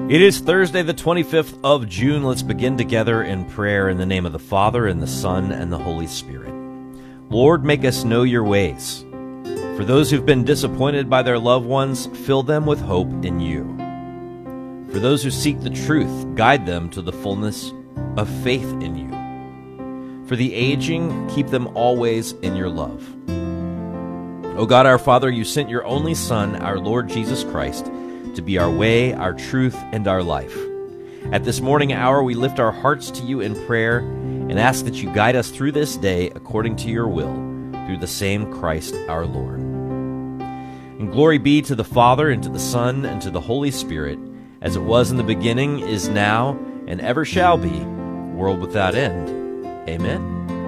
It is Thursday, the 25th of June. Let's begin together in prayer in the name of the Father, and the Son, and the Holy Spirit. Lord, make us know your ways. For those who've been disappointed by their loved ones, fill them with hope in you. For those who seek the truth, guide them to the fullness of faith in you. For the aging, keep them always in your love. O God, our Father, you sent your only Son, our Lord Jesus Christ, to be our way, our truth, and our life. At this morning hour, we lift our hearts to you in prayer and ask that you guide us through this day according to your will, through the same Christ our Lord. And glory be to the Father, and to the Son, and to the Holy Spirit, as it was in the beginning, is now, and ever shall be, world without end. Amen.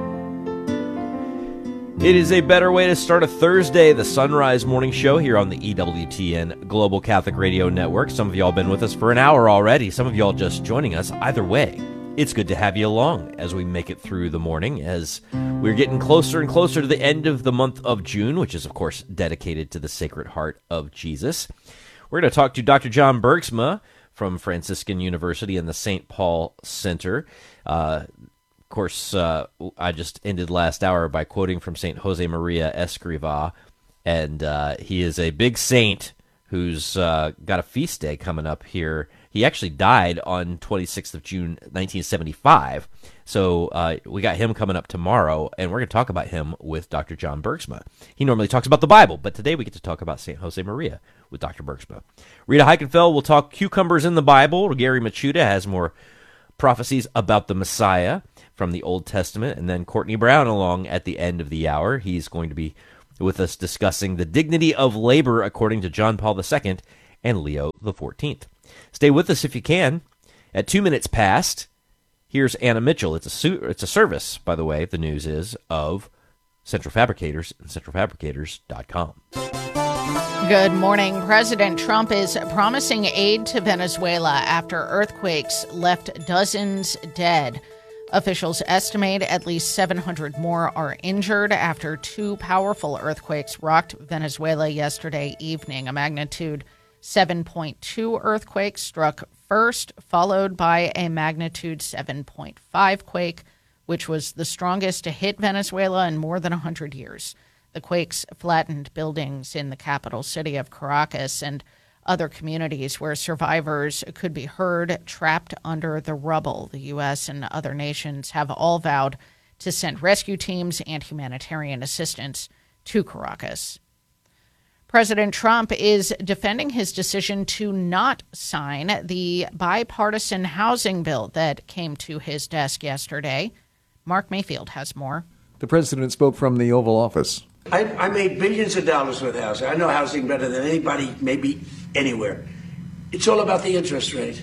It is a better way to start a Thursday, the Sunrise Morning Show here on the EWTN Global Catholic Radio Network. Some of y'all been with us for an hour already. Some of y'all just joining us. Either way, it's good to have you along as we make it through the morning, as we're getting closer and closer to the end of the month of June, which is, of course, dedicated to the Sacred Heart of Jesus. We're going to talk to Dr. John Bergsma from Franciscan University and the St. Paul Center. Of course, I just ended last hour by quoting from St. Jose Maria Escrivá, and he is a big saint who's got a feast day coming up here. He actually died on 26th of June, 1975, so we got him coming up tomorrow, and we're going to talk about him with Dr. John Bergsma. He normally talks about the Bible, but today we get to talk about St. Jose Maria with Dr. Bergsma. Rita Heikenfeld will talk cucumbers in the Bible. Gary Machuda has more prophecies about the Messiah from the Old Testament, and then Courtney Brown along at the end of the hour. He's going to be with us discussing the dignity of labor according to John Paul II and Leo XIV. Stay with us if you can. At 2 minutes past, here's Anna Mitchell. It's a service, by the way, the news is, of Central Fabricators and centralfabricators.com. Good morning. President Trump is promising aid to Venezuela after earthquakes left dozens dead. Officials estimate at least 700 more are injured after two powerful earthquakes rocked Venezuela yesterday evening. A magnitude 7.2 earthquake struck first, followed by a magnitude 7.5 quake, which was the strongest to hit Venezuela in more than 100 years. The quakes flattened buildings in the capital city of Caracas and other communities where survivors could be heard trapped under the rubble. The U.S. and other nations have all vowed to send rescue teams and humanitarian assistance to Caracas. President Trump is defending his decision to not sign the bipartisan housing bill that came to his desk yesterday. Mark Mayfield has more. The president spoke from the Oval Office. I made billions of dollars with housing. I know housing better than anybody, maybe anywhere. It's all about the interest rate.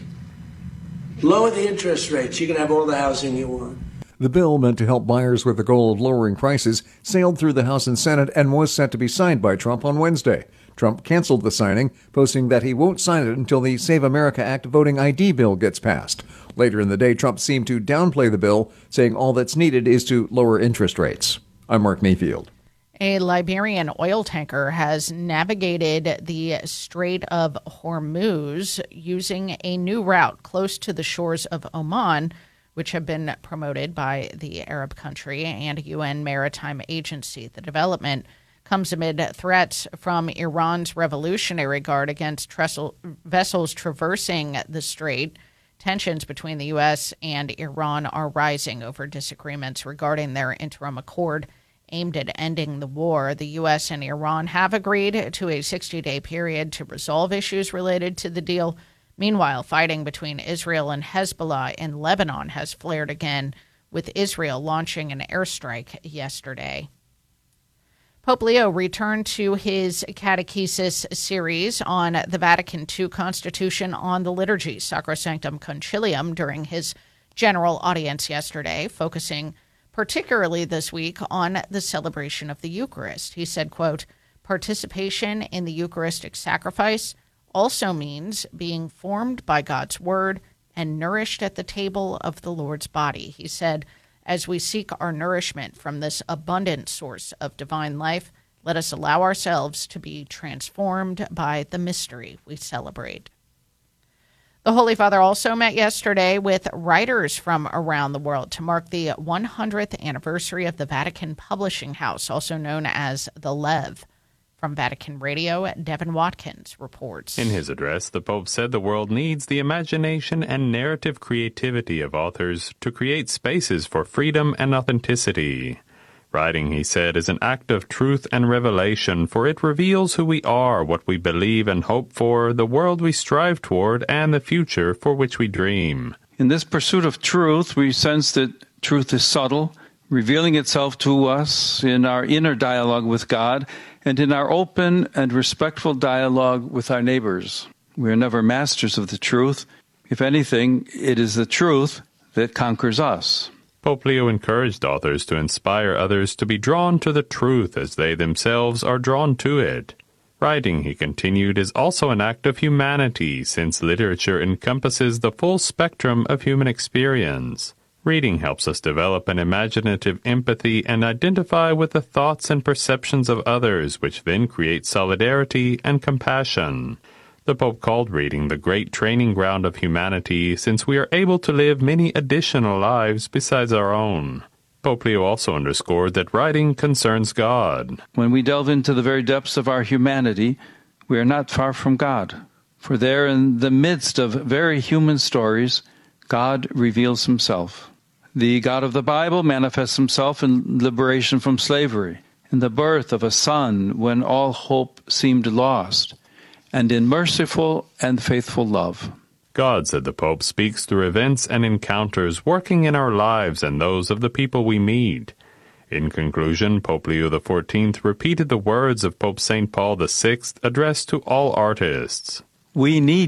Lower the interest rates, you can have all the housing you want. The bill, meant to help buyers with the goal of lowering prices, sailed through the House and Senate and was set to be signed by Trump on Wednesday. Trump canceled the signing, posting that he won't sign it until the Save America Act voting ID bill gets passed. Later in the day, Trump seemed to downplay the bill, saying all that's needed is to lower interest rates. I'm Mark Mayfield. A Liberian oil tanker has navigated the Strait of Hormuz using a new route close to the shores of Oman, which have been promoted by the Arab country and UN Maritime Agency. The development comes amid threats from Iran's Revolutionary Guard against vessels traversing the strait. Tensions between the U.S. and Iran are rising over disagreements regarding their interim accord aimed at ending the war. The U.S. and Iran have agreed to a 60-day period to resolve issues related to the deal. Meanwhile, fighting between Israel and Hezbollah in Lebanon has flared again, with Israel launching an airstrike yesterday. Pope Leo returned to his catechesis series on the Vatican II Constitution on the Liturgy, Sacrosanctum Concilium, during his general audience yesterday, focusing particularly this week on the celebration of the Eucharist. He said, quote, "Participation in the Eucharistic sacrifice also means being formed by God's word and nourished at the table of the Lord's body." He said, "As we seek our nourishment from this abundant source of divine life, let us allow ourselves to be transformed by the mystery we celebrate." The Holy Father also met yesterday with writers from around the world to mark the 100th anniversary of the Vatican Publishing House, also known as the Lev. From Vatican Radio, Devin Watkins reports. In his address, the Pope said the world needs the imagination and narrative creativity of authors to create spaces for freedom and authenticity. Writing, he said, is an act of truth and revelation, for it reveals who we are, what we believe and hope for, the world we strive toward, and the future for which we dream. In this pursuit of truth, we sense that truth is subtle, revealing itself to us in our inner dialogue with God and in our open and respectful dialogue with our neighbors. We are never masters of the truth. If anything, it is the truth that conquers us. Pope Leo encouraged authors to inspire others to be drawn to the truth as they themselves are drawn to it. Writing, he continued, is also an act of humanity, since literature encompasses the full spectrum of human experience. Reading helps us develop an imaginative empathy and identify with the thoughts and perceptions of others, which then create solidarity and compassion. The Pope called reading the great training ground of humanity, since we are able to live many additional lives besides our own. Pope Leo also underscored that writing concerns God. When we delve into the very depths of our humanity, we are not far from God. For there, in the midst of very human stories, God reveals himself. The God of the Bible manifests himself in liberation from slavery, in the birth of a son when all hope seemed lost, and in merciful and faithful love. God, said the Pope, speaks through events and encounters working in our lives and those of the people we meet. In conclusion, Pope Leo XIV repeated the words of Pope St. Paul VI addressed to all artists. We need